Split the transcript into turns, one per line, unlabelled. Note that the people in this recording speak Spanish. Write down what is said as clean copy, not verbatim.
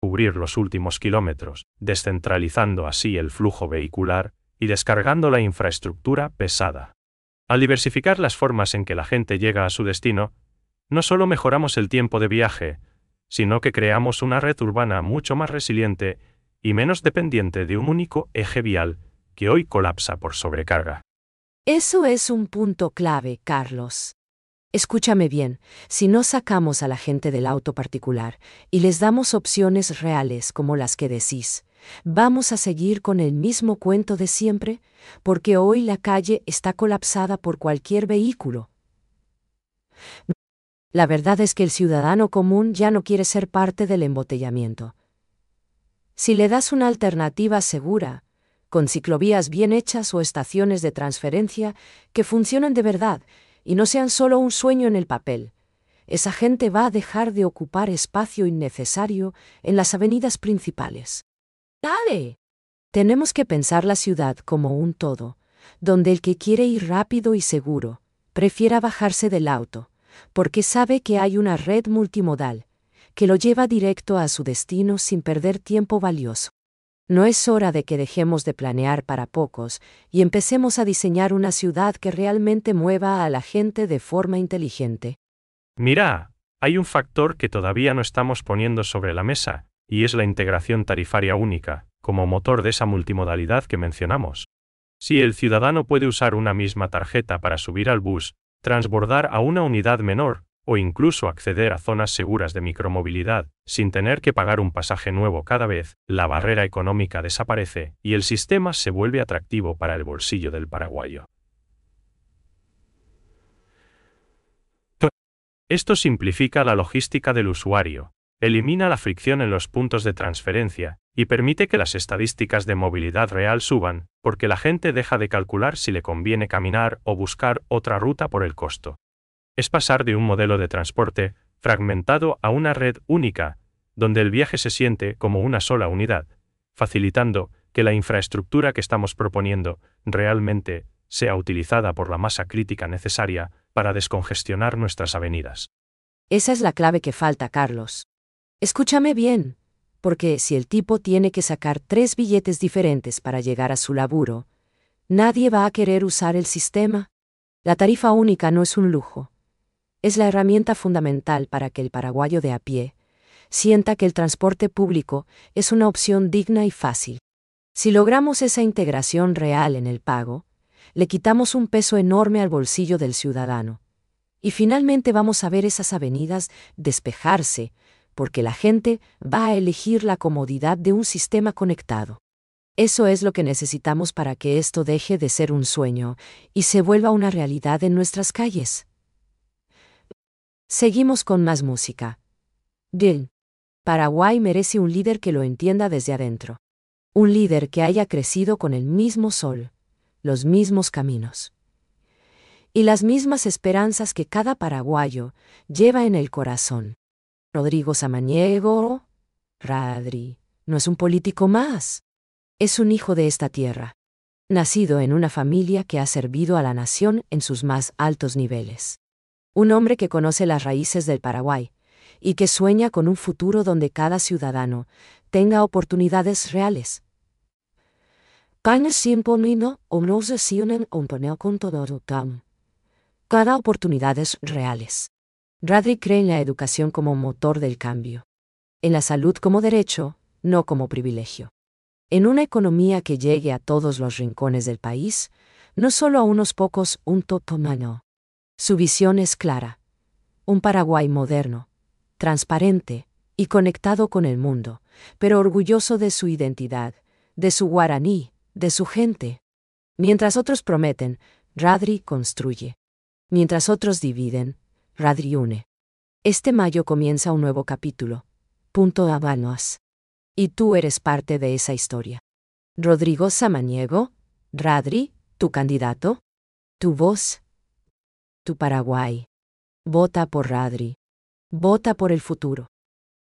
cubrir los últimos kilómetros, descentralizando así el flujo vehicular y descargando la infraestructura pesada. Al diversificar las formas en que la gente llega a su destino, no solo mejoramos el tiempo de viaje, sino que creamos una red urbana mucho más resiliente y menos dependiente de un único eje vial que hoy colapsa por sobrecarga.
Eso es un punto clave, Carlos. Escúchame bien, si no sacamos a la gente del auto particular y les damos opciones reales como las que decís, vamos a seguir con el mismo cuento de siempre, porque hoy la calle está colapsada por cualquier vehículo. La verdad es que el ciudadano común ya no quiere ser parte del embotellamiento. Si le das una alternativa segura, con ciclovías bien hechas o estaciones de transferencia que funcionen de verdad y no sean solo un sueño en el papel, esa gente va a dejar de ocupar espacio innecesario en las avenidas principales. ¡Dale! Tenemos que pensar la ciudad como un todo, donde el que quiere ir rápido y seguro, prefiera bajarse del auto, porque sabe que hay una red multimodal que lo lleva directo a su destino sin perder tiempo valioso. No es hora de que dejemos de planear para pocos y empecemos a diseñar una ciudad que realmente mueva a la gente de forma inteligente.
Mira, hay un factor que todavía no estamos poniendo sobre la mesa, y es la integración tarifaria única, como motor de esa multimodalidad que mencionamos. Si el ciudadano puede usar una misma tarjeta para subir al bus, transbordar a una unidad menor, o incluso acceder a zonas seguras de micromovilidad, sin tener que pagar un pasaje nuevo cada vez, la barrera económica desaparece y el sistema se vuelve atractivo para el bolsillo del paraguayo. Esto simplifica la logística del usuario, elimina la fricción en los puntos de transferencia y permite que las estadísticas de movilidad real suban, porque la gente deja de calcular si le conviene caminar o buscar otra ruta por el costo. Es pasar de un modelo de transporte fragmentado a una red única, donde el viaje se siente como una sola unidad, facilitando que la infraestructura que estamos proponiendo realmente sea utilizada por la masa crítica necesaria para descongestionar nuestras avenidas.
Esa es la clave que falta, Carlos. Escúchame bien, porque si el tipo tiene que sacar 3 billetes diferentes para llegar a su laburo, nadie va a querer usar el sistema. La tarifa única no es un lujo. Es la herramienta fundamental para que el paraguayo de a pie sienta que el transporte público es una opción digna y fácil. Si logramos esa integración real en el pago, le quitamos un peso enorme al bolsillo del ciudadano. Y finalmente vamos a ver esas avenidas despejarse, porque la gente va a elegir la comodidad de un sistema conectado. Eso es lo que necesitamos para que esto deje de ser un sueño y se vuelva una realidad en nuestras calles. Seguimos con más música. Paraguay merece un líder que lo entienda desde adentro. Un líder que haya crecido con el mismo sol, los mismos caminos y las mismas esperanzas que cada paraguayo lleva en el corazón. Rodrigo Samaniego, Radri, no es un político más. Es un hijo de esta tierra, nacido en una familia que ha servido a la nación en sus más altos niveles. Un hombre que conoce las raíces del Paraguay y que sueña con un futuro donde cada ciudadano tenga oportunidades reales. Cada oportunidades reales. Radri cree en la educación como motor del cambio. En la salud como derecho, no como privilegio. En una economía que llegue a todos los rincones del país, no solo a unos pocos, un totomano. Su visión es clara. Un Paraguay moderno, transparente y conectado con el mundo, pero orgulloso de su identidad, de su guaraní, de su gente. Mientras otros prometen, Radri construye. Mientras otros dividen, Radri une. Este mayo comienza un nuevo capítulo. Habanos. Y tú eres parte de esa historia. Rodrigo Samaniego, Radri, tu candidato, tu voz, tu Paraguay. Vota por Radri. Vota por el futuro.